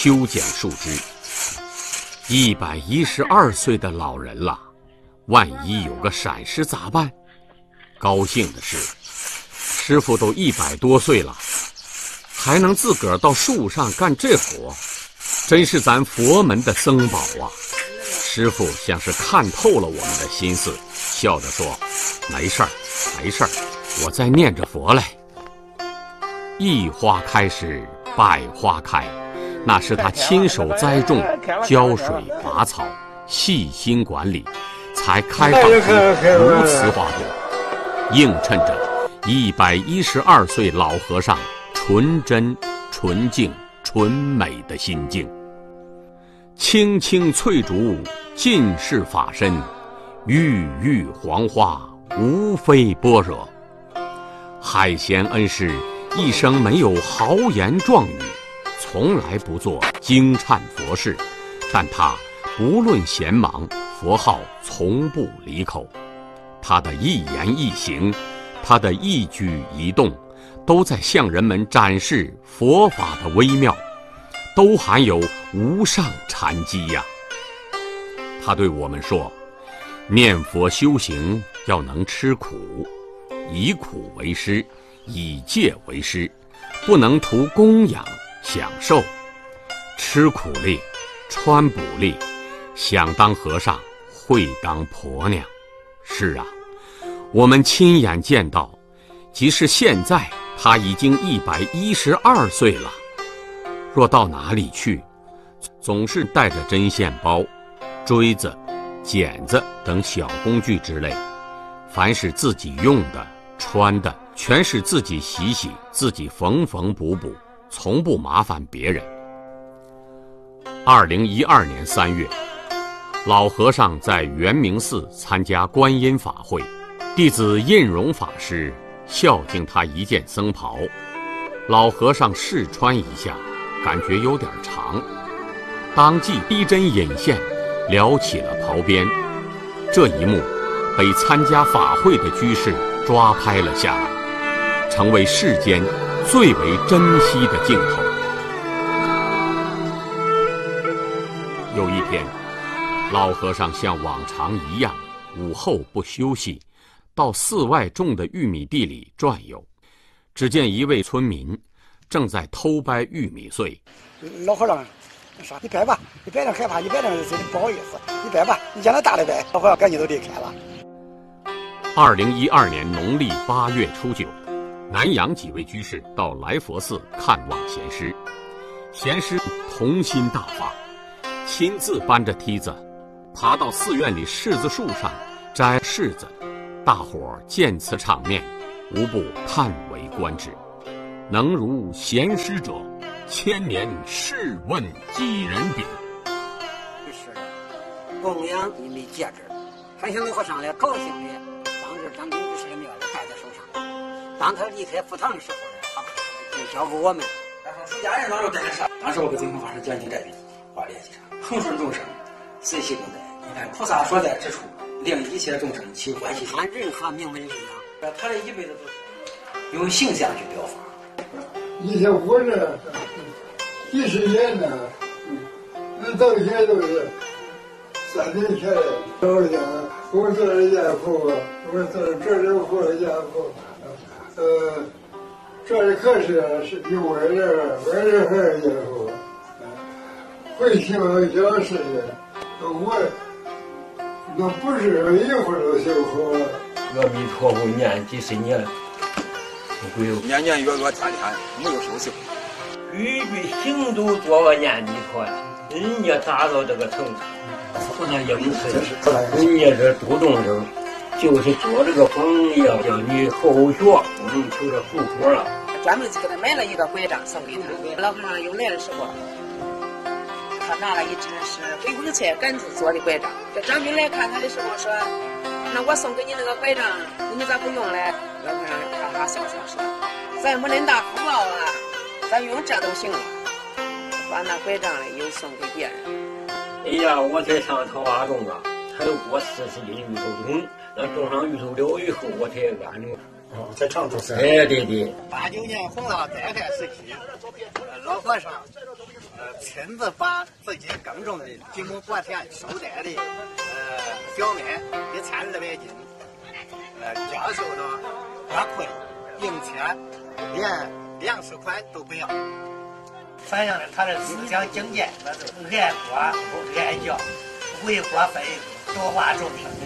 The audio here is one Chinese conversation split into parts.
修剪树枝。112岁的老人了，万一有个闪失咋办？高兴的是，师傅都100多岁了，还能自个儿到树上干这活，真是咱佛门的僧宝啊！师傅像是看透了我们的心思，笑着说：“没事儿，没事儿，我在念着佛嘞。”一花开时百花开，那是他亲手栽种、浇水、拔草、细心管理，才开放出如此花朵，映衬着112岁老和尚纯真、纯净、纯美的心境。青青翠竹尽是法身，郁郁黄花无非般若。海贤恩师一生没有豪言壮语，从来不做惊颤佛事，但他不论闲忙，佛号从不离口。他的一言一行，他的一举一动，都在向人们展示佛法的微妙，都含有无上禅机呀。他对我们说，念佛修行要能吃苦，以苦为师，以戒为师，不能图供养享受。吃苦力，穿补力，想当和尚会当婆娘。是啊，我们亲眼见到，即使现在他已经112岁了，若到哪里去，总是带着针线包、锥子、剪子等小工具之类，凡是自己用的、穿的，全是自己洗洗，自己缝缝补补，从不麻烦别人。2012年3月，老和尚在圆明寺参加观音法会，弟子印荣法师孝敬他一件僧袍，老和尚试穿一下，感觉有点长，当即逼针引线，撩起了袍边。这一幕被参加法会的居士抓拍了下来，成为世间最为珍惜的镜头。有一天，老和尚像往常一样，午后不休息，到寺外种的玉米地里转悠。只见一位村民正在偷掰玉米穗。 老和尚说：“你掰吧，你掰点害怕，你掰点不好意思，你掰吧，你将来大的掰。”老和尚赶紧都离开了。 2012年农历8月初9，南阳几位居士到来佛寺看望贤师，贤师童心大发，亲自搬着梯子爬到寺院里柿子树上摘柿子。大伙见此场面，无不叹为观止。能如贤师者，千年试问几人比？ 是供养你没戒指，还向和尚来高兴的，当着张炳居士的面戴在手上。当他离开佛堂的时候呢，就交给我们。 出家人当时带上，当时我给净空法师讲经这边话联系上，恒顺众生，随喜功德。你看菩萨所在之处，令一切众生起欢喜心。 按任何名门力量， 他这一辈子都是用形象去表法。 以前活着几十年呢，那到现在都是3年前老人家，我做了家父，我做了这人活了家父，这里可是有外人还是家父，会修小事情，我那不是一会儿都修好。 阿弥陀佛念几十年。 年年月月天天没有休息， 句句行都做个念弥陀，人家达到这个程度，不能应试，人家这主动生，就是做这个榜样，叫你后学，不能求这后果了。 专门给他买了一个拐杖送给他，老和尚又来的时候，他拿了一只是回光菜杆子做的拐杖。这张兵来看他的时候说：“那我送给你那个拐杖，你咋不用嘞？”老和尚哈哈笑笑说：“咱没恁大福报啊，咱用这都行了。”把那拐杖嘞又送给别人。 哎呀，我才上桃花种啊，才过40斤芋头种，那种上芋头了以后，我才安住。 在常州噻。 哎，对对。 89年弘法灾害时期，老和尚亲自把自己耕种的经过播田收摘的小麦1200斤，交收到瓜库里，并且连粮食款都不要。 反映了他的思想境界，那是爱国爱教，为国分多花众生。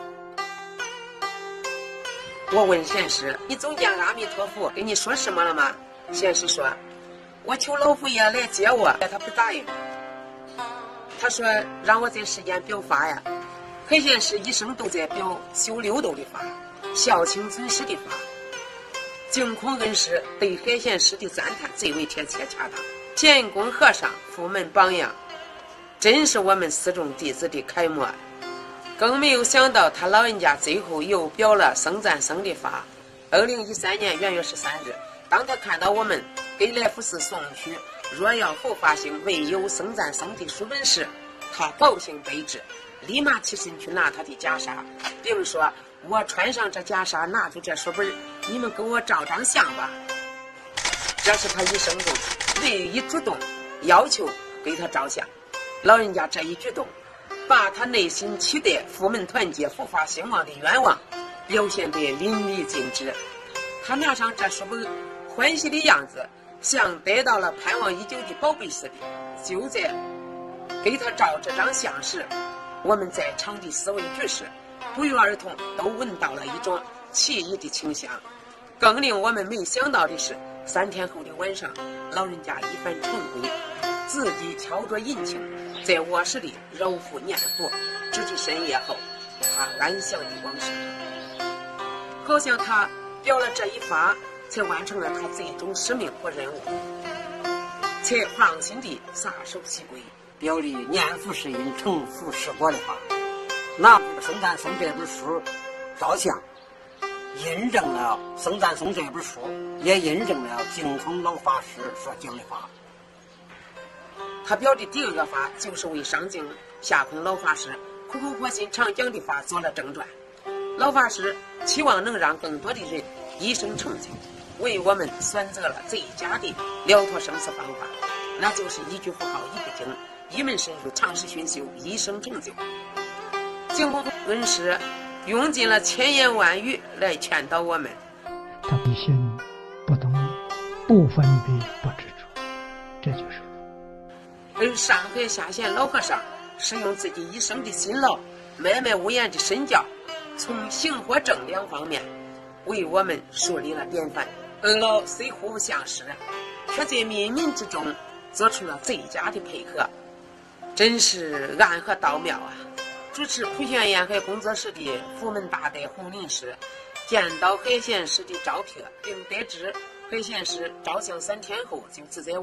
我问贤师：“你总见阿弥陀佛跟你说什么了吗？”贤师说：“我求老佛爷来接我，他不答应。他说让我在世间表法呀。海贤师一生都在表修六道的法，孝亲尊师的法。净空恩师对海贤师的赞叹最为贴切恰当。乾坤和尚佛门榜样，真是我们四众弟子的楷模。更没有想到他老人家最后又表了僧赞僧的法。2013年元月13日，当他看到我们给来福寺送去若要后发行未有僧赞僧的书本时，他高兴悲之，立马起身去拿他的袈裟，并说：“我穿上这袈裟，拿出这书本，你们给我照张相吧。”这是他一生中唯一主动要求给他照相。老人家这一举动，把他内心期待佛门团结、佛法兴旺的愿望表现得淋漓尽致。他拿上这书本，欢喜的样子像得到了盼望已久的宝贝似的。就在给他照这张相时，我们在场的四位居士不约而同都闻到了一种奇异的清香。更令我们没想到的是，3天后的晚上，老人家一番晨归，自己敲着银磬，在卧室里揉腹念佛，直至深夜后，他安详的往生。好像他表了这一法，才完成了他最终使命和任务，才放心地撒手西归， 表里念佛是因，成佛是果的法。拿僧赞僧这本书照相，印证了僧赞僧这本书，也印证了净空老法师所讲的法。 他表的第二个法，就是为上净下空老法师苦口婆心常讲的法做了正传。老法师期望能让更多的人一生成就，为我们选择了最佳的了脱生死方法，那就是一句佛号一部经，一门深入，长时熏修，一生成就。净空恩师用尽了千言万语来劝导我们。 他不信不动不分别不执着，这就是佛。 而上海下县老和尚是用自己一生的辛劳，默默无言的身教，从行和正两方面为我们树立了典范。二老虽互不相识，却在冥冥之中做出了最佳的配合，真是暗合道妙啊！主持普贤沿海工作室的佛门大德洪林师见到海贤师的照片，并得知海贤师照相3天后就自在